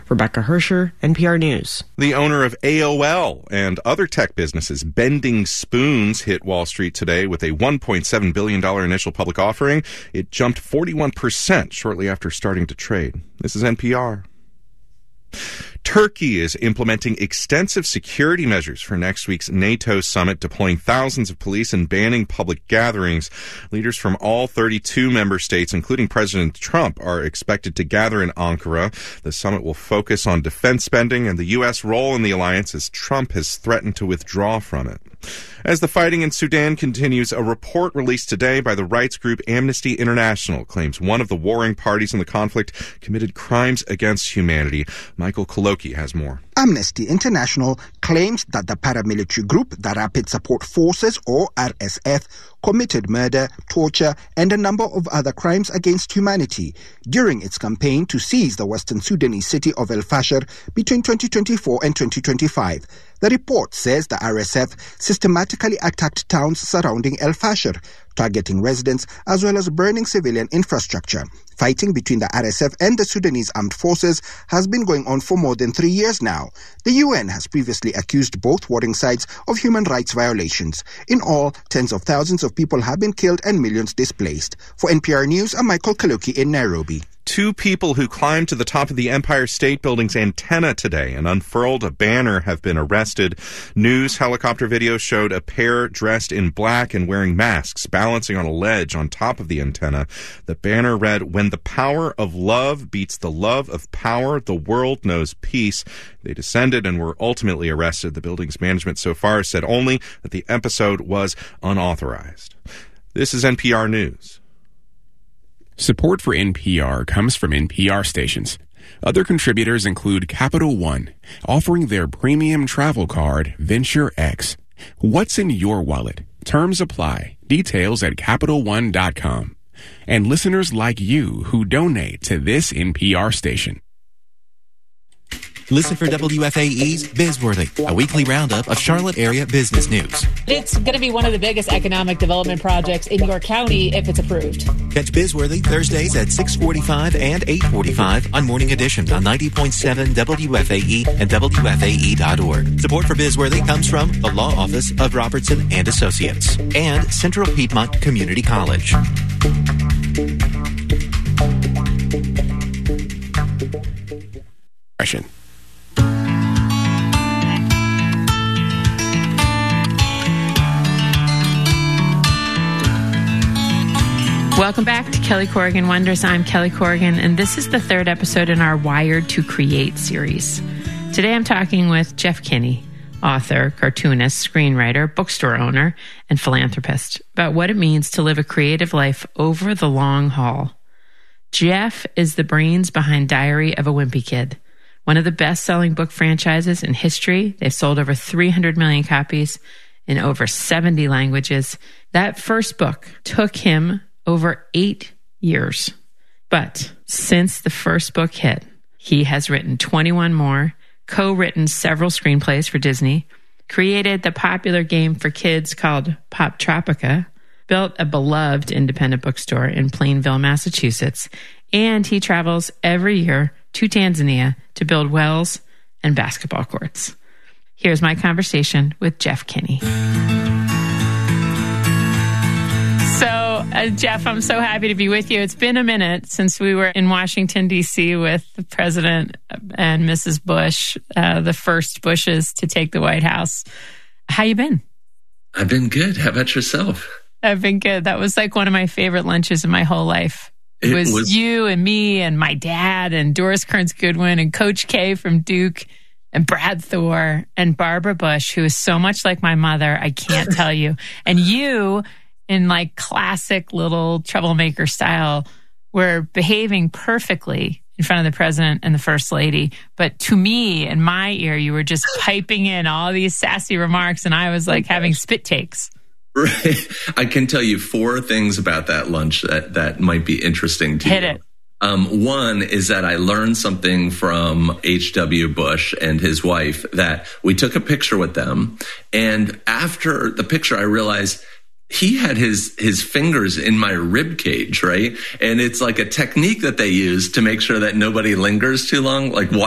Rebecca Hersher, NPR News. The owner of AOL and other tech businesses, Bending Spoons, hit Wall Street today with a $1.7 billion initial public offering. It jumped 41% shortly after starting to trade. This is NPR. Turkey is implementing extensive security measures for next week's NATO summit, deploying thousands of police and banning public gatherings. Leaders from all 32 member states, including President Trump, are expected to gather in Ankara. The summit will focus on defense spending and the U.S. role in the alliance as Trump has threatened to withdraw from it. As the fighting in Sudan continues, a report released today by the rights group Amnesty International claims one of the warring parties in the conflict committed crimes against humanity. Michael Koloki has more. Amnesty International claims that the paramilitary group, the Rapid Support Forces, or RSF, committed murder, torture, and a number of other crimes against humanity during its campaign to seize the western Sudanese city of El Fasher between 2024 and 2025. The report says the RSF systematically attacked towns surrounding El Fasher, targeting residents as well as burning civilian infrastructure. Fighting between the RSF and the Sudanese armed forces has been going on for more than 3 years now. The UN has previously accused both warring sides of human rights violations. In all, tens of thousands of people have been killed and millions displaced. For NPR News, I'm Michael Kaloki in Nairobi. Two people who climbed to the top of the Empire State Building's antenna today and unfurled a banner have been arrested. News helicopter video showed a pair dressed in black and wearing masks balancing on a ledge on top of the antenna. The banner read, "When the power of love beats the love of power, the world knows peace." They descended and were ultimately arrested. The building's management so far said only that the episode was unauthorized. This is NPR News. Support for NPR comes from NPR stations. Other contributors include Capital One, offering their premium travel card, Venture X. What's in your wallet? Terms apply. Details at CapitalOne.com. And listeners like you who donate to this NPR station. Listen for WFAE's Bizworthy, a weekly roundup of Charlotte area business news. It's going to be one of the biggest economic development projects in your county if it's approved. Catch Bizworthy Thursdays at 6:45 and 8:45 on Morning Edition on 90.7 WFAE and WFAE.org. Support for Bizworthy comes from the Law Office of Robertson and Associates and Central Piedmont Community College. Welcome back to Kelly Corrigan Wonders. I'm Kelly Corrigan, and this is the third episode in our Wired to Create series. Today I'm talking with Jeff Kinney, author, cartoonist, screenwriter, bookstore owner, and philanthropist, about what it means to live a creative life over the long haul. Jeff is the brains behind Diary of a Wimpy Kid, one of the best-selling book franchises in history. They've sold over 300 million copies in over 70 languages. That first book took him over 8 years. But since the first book hit, he has written 21 more, co-written several screenplays for Disney, created the popular game for kids called Pop Tropica, built a beloved independent bookstore in Plainville, Massachusetts, and he travels every year to Tanzania to build wells and basketball courts. Here's my conversation with Jeff Kinney. Jeff, I'm so happy to be with you. It's been a minute since we were in Washington, D.C. with the President and Mrs. Bush, the first Bushes to take the White House. How you been? I've been good. How about yourself? I've been good. That was like one of my favorite lunches in my whole life. It was you and me and my dad and Doris Kearns Goodwin and Coach K from Duke and Brad Thor and Barbara Bush, who is so much like my mother, I can't tell you. And you, in like classic little troublemaker style, were behaving perfectly in front of the president and the first lady. But to me, in my ear, you were just piping in all these sassy remarks, and I was like having spit takes. Right. I can tell you 4 things about that lunch that might be interesting to you. Hit it. One is that I learned something from H.W. Bush and his wife, that we took a picture with them. And after the picture, I realized he had his fingers in my rib cage, right? And it's like a technique that they use to make sure that nobody lingers too long. Like